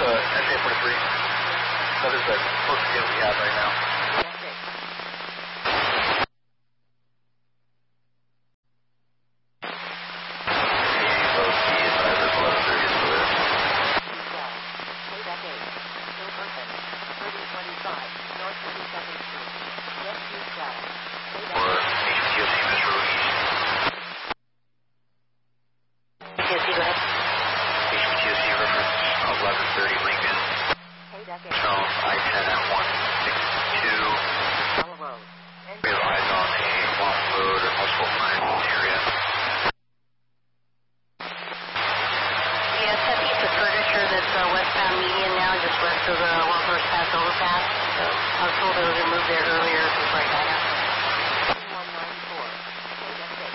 SA-43. That is the closest deal we have right now. HPTOC reference 1130 Lincoln. Shown I-10 at 162. We have eyes on a long load or multiple flags in the area.